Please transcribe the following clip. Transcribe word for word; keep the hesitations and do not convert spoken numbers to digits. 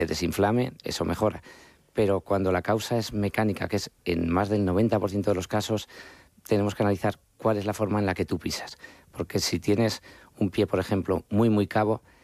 desinflame, eso mejora. Pero cuando la causa es mecánica, que es en más del noventa por ciento de los casos, tenemos que analizar cuál es la forma en la que tú pisas. Porque si tienes un pie, por ejemplo, muy, muy cabo,